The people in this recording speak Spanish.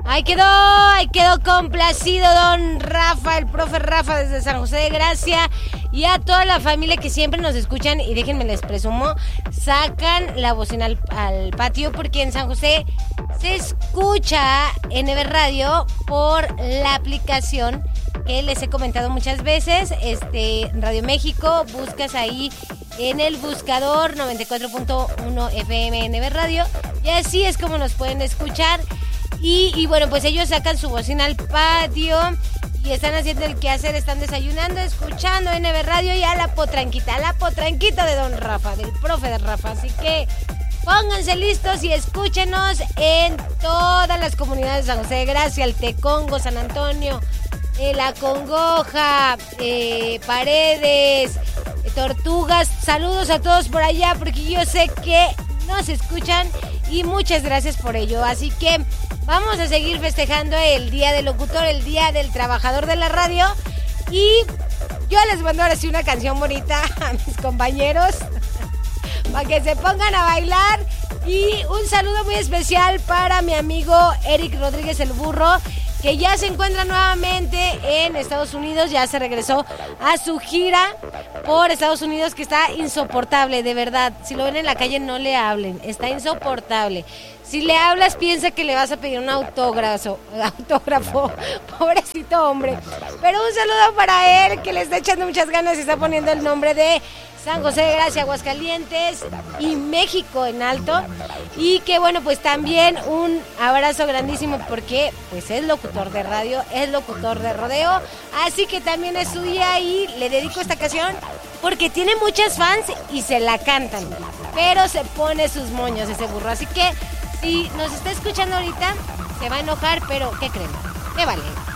Ahí quedó complacido don Rafa, el profe Rafa desde San José de Gracia. Y a toda la familia que siempre nos escuchan, y déjenme les presumo, sacan la bocina al patio, porque en San José se escucha NB Radio por la aplicación que les he comentado muchas veces, Radio México. Buscas ahí en el buscador 94.1 FM NB Radio, y así es como nos pueden escuchar. Y bueno, pues ellos sacan su bocina al patio y están haciendo el quehacer, están desayunando, escuchando NB Radio, y a la potranquita de don Rafa, del profe de Rafa. Así que pónganse listos y escúchenos en todas las comunidades de San José de Gracia, el Tecongo, San Antonio, La Congoja, Paredes, Tortugas. Saludos a todos por allá, porque yo sé que nos escuchan, y muchas gracias por ello. Así que vamos a seguir festejando el Día del Locutor, el Día del Trabajador de la Radio. Y yo les mando ahora sí una canción bonita a mis compañeros para que se pongan a bailar. Y un saludo muy especial para mi amigo Eric Rodríguez el Burro, que ya se encuentra nuevamente en Estados Unidos. Ya se regresó a su gira por Estados Unidos, que está insoportable, de verdad. Si lo ven en la calle, no le hablen, está insoportable. Si le hablas, piensa que le vas a pedir un autógrafo, pobrecito hombre. Pero un saludo para él, que le está echando muchas ganas y está poniendo el nombre de San José de Gracia, Aguascalientes y México en alto. Y que bueno, pues también un abrazo grandísimo, porque pues es locutor de radio, es locutor de rodeo. Así que también es su día, y le dedico esta canción porque tiene muchas fans y se la cantan, pero se pone sus moños ese burro. Así que si nos está escuchando ahorita, se va a enojar, pero ¿qué creen? Me vale.